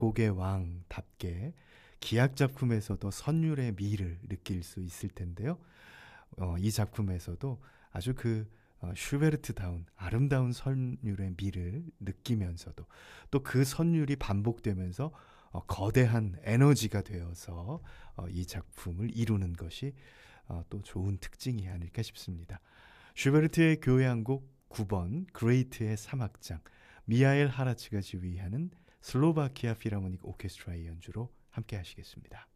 작곡의 왕답게 기악 작품에서도 선율의 미를 느낄 수 있을 텐데요. 이 작품에서도 아주 슈베르트다운 아름다운 선율의 미를 느끼면서도 또 그 선율이 반복되면서 거대한 에너지가 되어서 이 작품을 이루는 것이 또 좋은 특징이 아닐까 싶습니다. 슈베르트의 교향곡 9번 그레이트의 3악장 미하엘 하라츠가 지휘하는 슬로바키아 필하모닉 오케스트라의 연주로 함께 하시겠습니다.